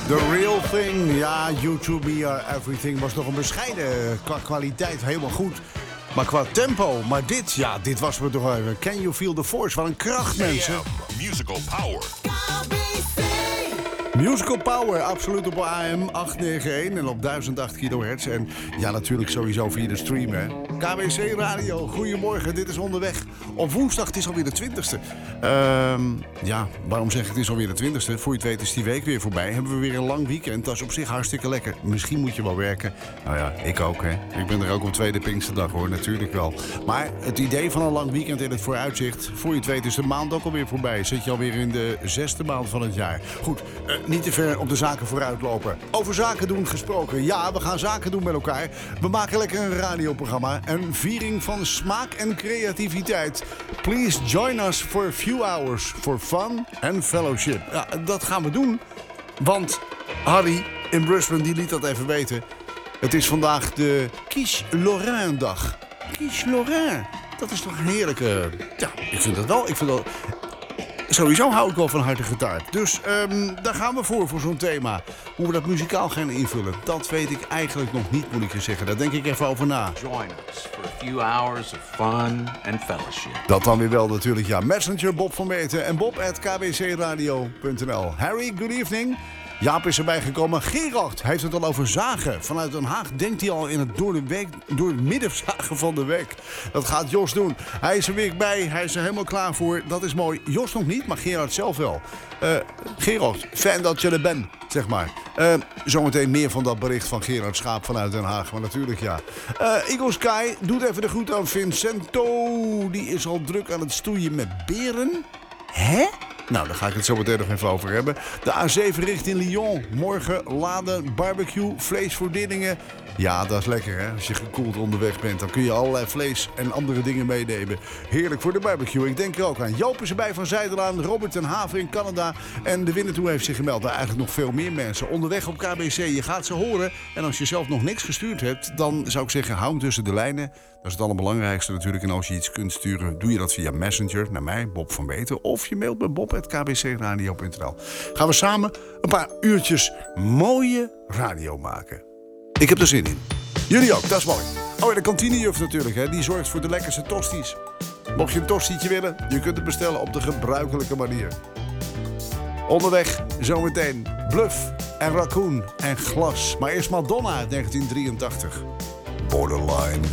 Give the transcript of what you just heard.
The Real Thing, ja, YouTube Me Are Everything was nog een bescheiden. Qua kwaliteit helemaal goed. Maar qua tempo, maar dit was me toch even. Can You Feel The Force? Wat een kracht, mensen. Musical Power. Musical Power, absoluut op AM 891 en op 1008 kHz. En ja, natuurlijk sowieso via de stream, hè. KBC Radio, goedemorgen, dit is onderweg. Op woensdag, het is alweer de 20ste. Ja, waarom zeg ik het is alweer de 20ste? Voor je het weet is die week weer voorbij. Hebben we weer een lang weekend, dat is op zich hartstikke lekker. Misschien moet je wel werken. Nou ja, ik ook, hè. Ik ben er ook op tweede Pinksterdag, hoor, natuurlijk wel. Maar het idee van een lang weekend in het vooruitzicht... voor je het weet is de maand ook alweer voorbij. Zit je alweer in de 6e maand van het jaar. Goed, niet te ver op de zaken vooruit lopen. Over zaken doen gesproken. Ja, we gaan zaken doen met elkaar. We maken lekker een radioprogramma. Een viering van smaak en creativiteit. Please join us for a few hours for fun and fellowship. Ja, dat gaan we doen. Want Harry in Brisbane die liet dat even weten. Het is vandaag de Quiche Lorrain dag. Quiche Lorrain. Dat is toch een heerlijke... Ja, ik vind dat wel. Sowieso hou ik wel van hartige taart. Dus daar gaan we voor zo'n thema. Hoe we dat muzikaal gaan invullen, dat weet ik eigenlijk nog niet, moet ik je zeggen. Daar denk ik even over na. Join us for a few hours of fun and fellowship. Dat dan weer wel natuurlijk, ja. Messenger Bob van Meten en bob@kbcradio.nl. Harry, good evening. Jaap is erbij gekomen. Gerard heeft het al over zagen. Vanuit Den Haag denkt hij al in het door het midden zagen van de week. Dat gaat Jos doen. Hij is er weer bij. Hij is er helemaal klaar voor. Dat is mooi. Jos nog niet, maar Gerard zelf wel. Gerard, fijn dat je er bent, zeg maar. Zometeen meer van dat bericht van Gerard Schaap vanuit Den Haag. Maar natuurlijk, ja. Eagle Sky doet even de groet aan Vincento. Die is al druk aan het stoeien met beren. Hè? Nou, daar ga ik het zo meteen nog even over hebben. De A7 richting Lyon. Morgen laden, barbecue, vleesvoordieningen. Ja, dat is lekker, hè. Als je gekoeld onderweg bent, dan kun je allerlei vlees en andere dingen meenemen. Heerlijk voor de barbecue. Ik denk er ook aan. Joop is erbij van Zijderlaan. Robert ten Haven in Canada. En de Winnetou heeft zich gemeld. Maar eigenlijk nog veel meer mensen. Onderweg op KBC. Je gaat ze horen. En als je zelf nog niks gestuurd hebt, dan zou ik zeggen, hou hem tussen de lijnen. Dat is het allerbelangrijkste natuurlijk. En als je iets kunt sturen, doe je dat via Messenger naar mij, Bob van Meten. Of je mailt me bob@kbcradio.nl. Gaan we samen een paar uurtjes mooie radio maken. Ik heb er zin in. Jullie ook, dat is mooi. Oh, en de kantinejuf natuurlijk, hè. Die zorgt voor de lekkerste tosties. Mocht je een tostietje willen, je kunt het bestellen op de gebruikelijke manier. Onderweg, zometeen Bluff en Raccoon en Glas. Maar eerst Madonna uit 1983. Borderline